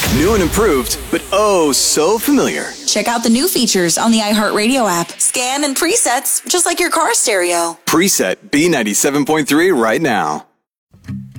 New and improved, but oh so familiar. Check out the new features on the iHeartRadio app. Scan and presets, just like your car stereo. Preset B97.3 right now.